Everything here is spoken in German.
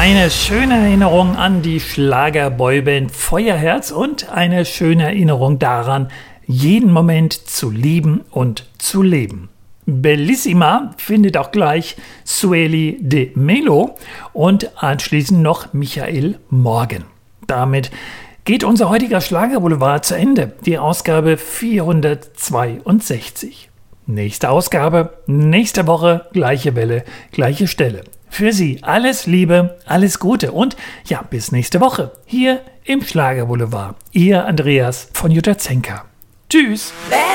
Eine schöne Erinnerung an die Schlagerboyband Feuerherz und eine schöne Erinnerung daran, jeden Moment zu lieben und zu leben. Bellissima findet auch gleich Sueli de Melo und anschließend noch Michael Morgen. Damit geht unser heutiger Schlagerboulevard zu Ende, die Ausgabe 462. Nächste Ausgabe, nächste Woche, gleiche Welle, gleiche Stelle. Für Sie alles Liebe, alles Gute und ja, bis nächste Woche hier im Schlagerboulevard. Ihr Andreas von Jutta Zenker. Tschüss!